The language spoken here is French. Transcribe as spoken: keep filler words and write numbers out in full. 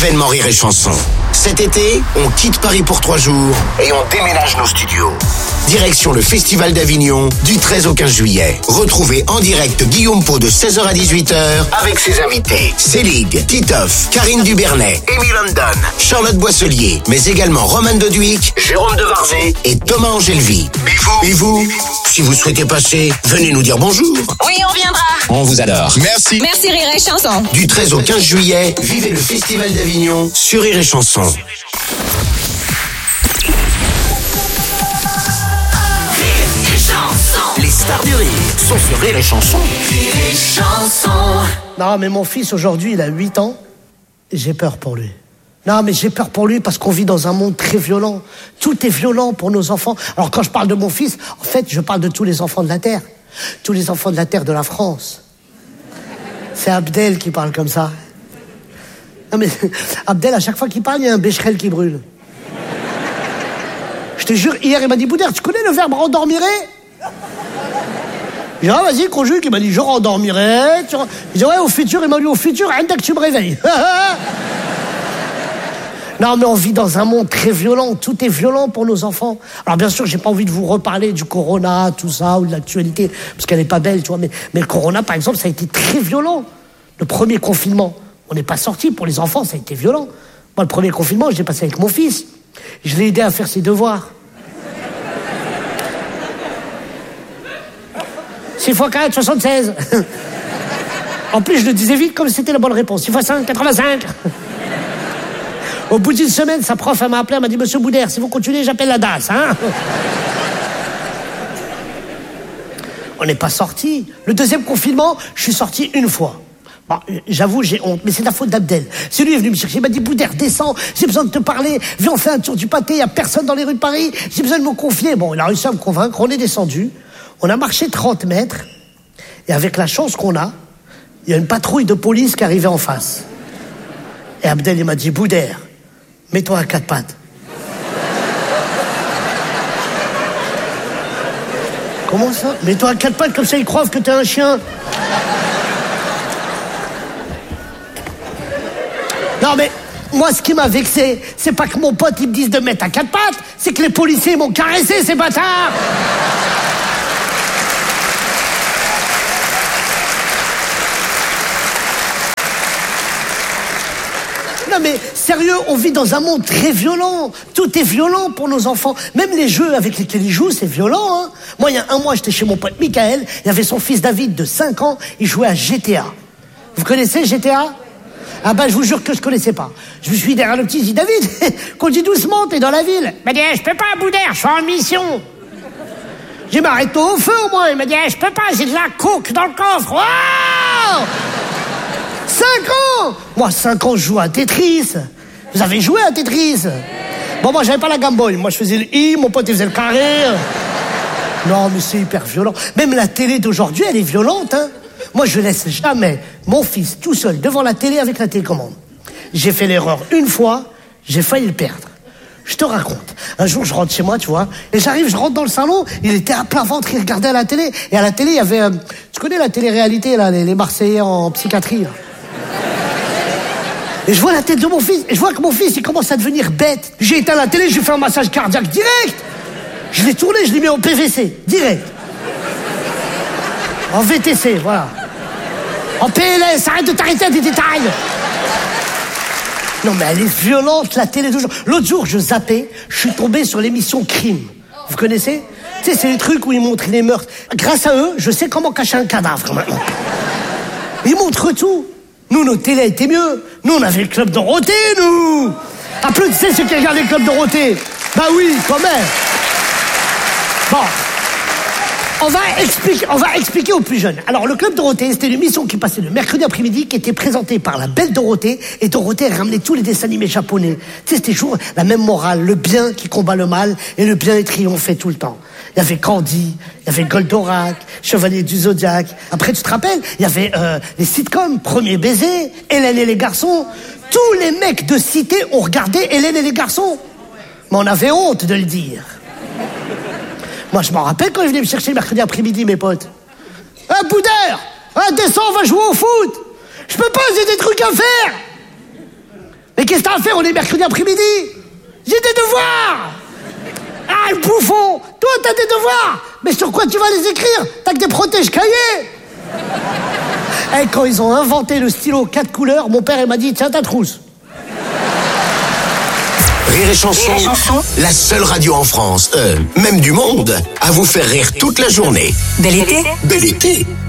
l'événement Rire et Chanson. Cet été, on quitte Paris pour trois jours et on déménage nos studios. Direction le Festival d'Avignon du treize au quinze juillet. Retrouvez en direct Guillaume Pau de seize heures à dix-huit heures avec ses invités Célig, Titoff, Karine Dubernet, Amy London, Charlotte Boisselier, mais également Roman Doduic, Jérôme Devarzé et Thomas Angelvi. Et vous, et vous, si vous souhaitez passer, venez nous dire bonjour. Oui, on viendra. On vous adore. Merci. Merci Rire et Chanson. Du treize au quinze juillet, vivez le Festival d'Avignon sur Rire et Chanson. Les stars du rire sont sur Rire et Chanson. Rire et Chanson. Non, mais mon fils, aujourd'hui, il a huit ans. Et j'ai peur pour lui. Non, mais j'ai peur pour lui parce qu'on vit dans un monde très violent. Tout est violent pour nos enfants. Alors, quand je parle de mon fils, en fait, je parle de tous les enfants de la Terre. Tous les enfants de la Terre de la France. C'est Abdel qui parle comme ça. Non, mais Abdel, à chaque fois qu'il parle, il y a un bécherel qui brûle. Je te jure, hier, il m'a dit, Boudère, tu connais le verbe rendormirer? J'ai dit, ah, vas-y, conjugue. Il m'a dit, je rendormirai. Tu... J'ai dit, ouais, au futur. Il m'a dit, au futur, rien que tu me réveilles. Non, mais on vit dans un monde très violent. Tout est violent pour nos enfants. Alors, bien sûr, j'ai pas envie de vous reparler du corona, tout ça, ou de l'actualité, parce qu'elle est pas belle, tu vois. Mais, mais le corona, par exemple, ça a été très violent. Le premier confinement, on n'est pas sorti. Pour les enfants, ça a été violent. Moi, le premier confinement, je l'ai passé avec mon fils. Je l'ai aidé à faire ses devoirs. six fois quatre, soixante-seize. En plus, je le disais vite comme si c'était la bonne réponse. six fois cinq, quatre-vingt-cinq. Au bout d'une semaine, sa prof, elle m'a appelé, elle m'a dit, Monsieur Boudère, si vous continuez, j'appelle la D A S, hein. On n'est pas sorti. Le deuxième confinement, je suis sorti une fois. Bon, j'avoue, j'ai honte, mais c'est la faute d'Abdel. C'est lui qui est venu me chercher, il m'a dit, Boudère, descends, j'ai besoin de te parler, viens, on fait un tour du pâté, il n'y a personne dans les rues de Paris, j'ai besoin de me confier. Bon, il a réussi à me convaincre, on est descendu, on a marché trente mètres, et avec la chance qu'on a, il y a une patrouille de police qui arrivait en face. Et Abdel, il m'a dit, Boudère, mets-toi à quatre pattes. Comment ça? Mets-toi à quatre pattes, comme ça ils croient que t'es un chien. Non mais, moi ce qui m'a vexé, c'est pas que mon pote il me dise de mettre à quatre pattes, c'est que les policiers m'ont caressé, ces bâtards. Non mais, sérieux, on vit dans un monde très violent. Tout est violent pour nos enfants. Même les jeux avec lesquels ils jouent, c'est violent, hein. Moi, il y a un mois, j'étais chez mon pote Michael, il y avait son fils David de cinq ans, il jouait à G T A. Vous connaissez G T A? Ah ben, je vous jure que je connaissais pas. Je me suis dit derrière le petit, je dis, David, conduis doucement, t'es dans la ville. Il m'a dit, eh, je peux pas, Boudère, je suis en mission. J'ai dit, mais arrête-toi au feu au moins. Il m'a dit, eh, je peux pas, j'ai de la coke dans le coffre. Wow! cinq ans! Moi, cinq ans, je joue à Tetris. Vous avez joué à Tetris? Bon, moi, j'avais pas la Game Boy. Moi, je faisais le I, mon pote, il faisait le carré. Non, mais c'est hyper violent. Même la télé d'aujourd'hui, elle est violente, hein. Moi, je laisse jamais mon fils tout seul devant la télé avec la télécommande. J'ai fait l'erreur une fois, j'ai failli le perdre. Je te raconte. Un jour, je rentre chez moi, tu vois, et j'arrive, je rentre dans le salon, il était à plein ventre, il regardait à la télé. Et à la télé, il y avait... Euh, tu connais la télé-réalité, là, les, les Marseillais en psychiatrie, là. Et je vois la tête de mon fils, et je vois que mon fils, il commence à devenir bête. J'ai éteint la télé, je lui fais un massage cardiaque direct. Je l'ai tourné, je l'ai mis en P V C, direct. En V T C, voilà. En P L S, arrête de t'arrêter à des détails. Non mais elle est violente, la télé d'aujourd'hui. L'autre jour, je zappais, je suis tombé sur l'émission Crime. Vous connaissez? Tu sais, c'est les trucs où ils montrent les meurtres. Grâce à eux, je sais comment cacher un cadavre, maintenant. Ils montrent tout. Nous, nos télés étaient mieux. Nous, on avait le Club Dorothée, nous. Applaudissez ceux qui regardaient le Club Dorothée. Bah oui, quand même. Bon. On va expliquer, on va expliquer aux plus jeunes. Alors, le Club Dorothée, c'était une émission qui passait le mercredi après-midi, qui était présentée par la belle Dorothée. Et Dorothée ramenait tous les dessins animés japonais. Tu sais, c'était toujours la même morale. Le bien qui combat le mal et le bien est triomphé tout le temps. Il y avait Candy, il y avait Goldorak, Chevalier du Zodiaque. Après, tu te rappelles, il y avait euh, les sitcoms, Premier baiser, Hélène et les garçons. Tous les mecs de cité ont regardé Hélène et les garçons. Mais on avait honte de le dire. Moi, je m'en rappelle quand ils venaient me chercher le mercredi après-midi, mes potes. Ah, Boudère, ah, descends, on va jouer au foot. Je peux pas, j'ai des trucs à faire. Mais qu'est-ce que t'as à faire? On est mercredi après-midi. J'ai des devoirs. Ah, le bouffon. Toi, t'as des devoirs. Mais sur quoi tu vas les écrire? T'as que des protège-cahiers. Et quand ils ont inventé le stylo quatre couleurs, mon père il m'a dit, tiens ta trousse. Rire et Chanson, Rire et Chanson, la seule radio en France, euh, même du monde, à vous faire rire toute la journée. Bel été. Bel été.